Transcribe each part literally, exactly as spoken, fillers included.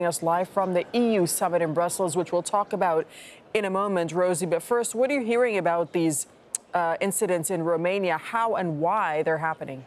Us live from the E U summit in Brussels, which we'll talk about in a moment, Rosie. But first, what are you hearing about these uh, incidents in Romania, how and why they're happening?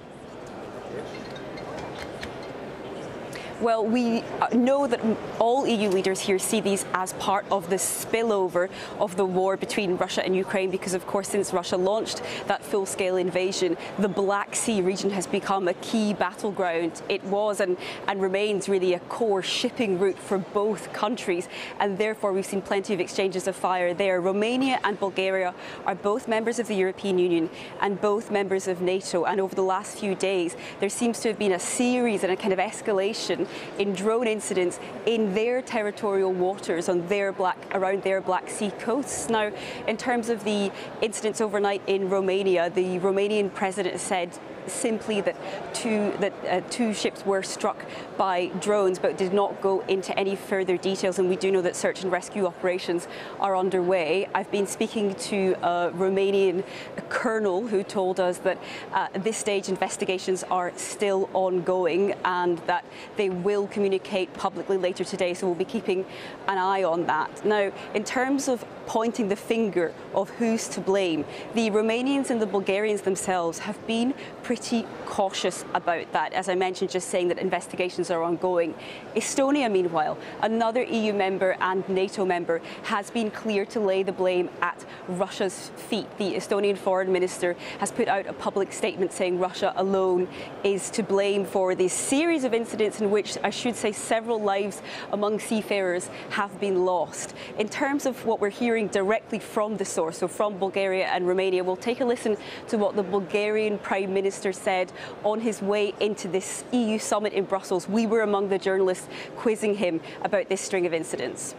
Well, we know that all E U leaders here see these as part of the spillover of the war between Russia and Ukraine, because, of course, since Russia launched that full-scale invasion, the Black Sea region has become a key battleground. It was and, and remains really a core shipping route for both countries, and therefore we've seen plenty of exchanges of fire there. Romania and Bulgaria are both members of the European Union and both members of NATO, and over the last few days there seems to have been a series and a kind of escalation in drone incidents in their territorial waters on their black around their Black Sea coasts. Now, in terms of the incidents overnight in Romania, the Romanian president said simply that two that uh, two ships were struck by drones, but did not go into any further details. And we do know that search and rescue operations are underway. I've been speaking to a Romanian colonel who told us that uh, at this stage investigations are still ongoing and that they will communicate publicly later today. So we'll be keeping an eye on that. Now, in terms of pointing the finger of who's to blame, the Romanians and the Bulgarians themselves have been pretty cautious about that. As I mentioned, just saying that investigations are ongoing. Estonia, meanwhile, another E U member and NATO member, has been clear to lay the blame at Russia's feet. The Estonian foreign minister has put out a public statement saying Russia alone is to blame for this series of incidents in which, I should say, several lives among seafarers have been lost. In terms of what we're hearing directly from the source, so from Bulgaria and Romania, we'll take a listen to what the Bulgarian Prime Minister said on his way into this E U summit in Brussels. We were among the journalists quizzing him about this string of incidents.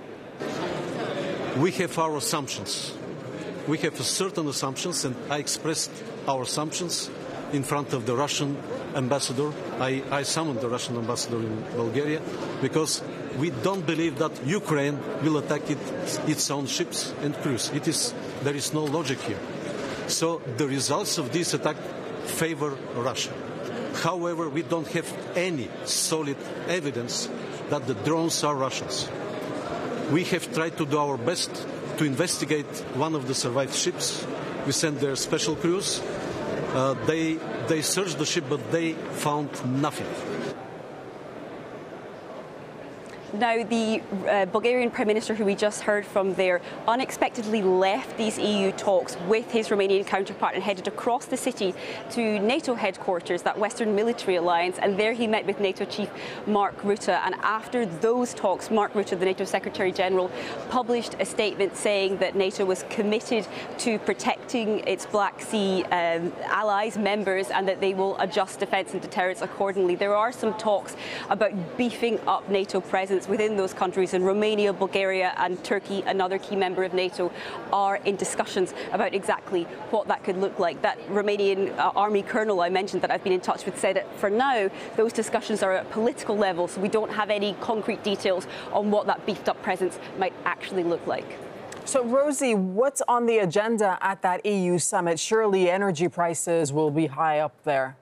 We have our assumptions. We have certain assumptions, and I expressed our assumptions in front of the Russian ambassador. I, I summoned the Russian ambassador in Bulgaria because we don't believe that Ukraine will attack it, its own ships and crews. It is, there is no logic here. So the results of this attack favor Russia. However, we don't have any solid evidence that the drones are Russians. We have tried to do our best to investigate one of the survived ships. We sent their special crews. Uh, they, they searched the ship, but they found nothing. Now, the uh, Bulgarian Prime Minister, who we just heard from there, unexpectedly left these E U talks with his Romanian counterpart and headed across the city to NATO headquarters, that Western Military Alliance, and there he met with NATO chief Mark Rutte. And after those talks, Mark Rutte, the NATO Secretary General, published a statement saying that NATO was committed to protecting its Black Sea um, allies, members, and that they will adjust defence and deterrence accordingly. There are some talks about beefing up NATO presence within those countries, and Romania, Bulgaria and Turkey, another key member of NATO, are in discussions about exactly what that could look like. That Romanian uh, army colonel I mentioned that I've been in touch with said that for now those discussions are at political level, so we don't have any concrete details on what that beefed up presence might actually look like. So, Rosie, what's on the agenda at that E U summit? Surely energy prices will be high up there.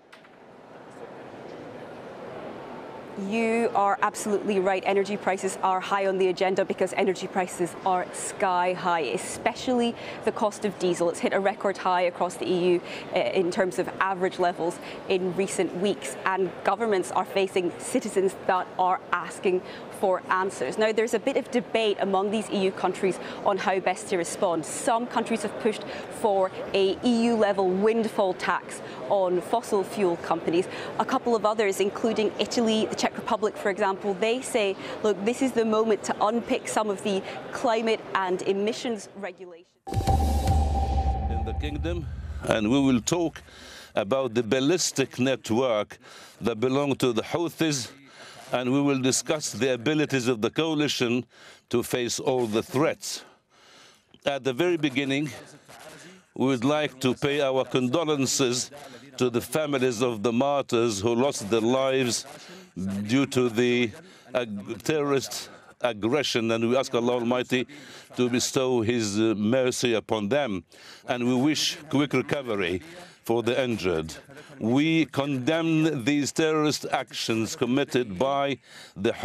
You are absolutely right. Energy prices are high on the agenda because energy prices are sky high, especially the cost of diesel. It's hit a record high across the E U uh, in terms of average levels in recent weeks, and governments are facing citizens that are asking for answers. Now, there's a bit of debate among these E U countries on how best to respond. Some countries have pushed for a E U-level windfall tax on fossil fuel companies. A couple of others, including Italy, the Czech Republic, for example, they say, look, this is the moment to unpick some of the climate and emissions regulations in the kingdom, and we will talk about the ballistic network that belong to the Houthis, and we will discuss the abilities of the coalition to face all the threats. At the very beginning, we would like to pay our condolences to the families of the martyrs who lost their lives due to the uh, terrorist aggression, and we ask Allah Almighty to bestow His uh, mercy upon them, and we wish quick recovery for the injured. We condemn these terrorist actions committed by the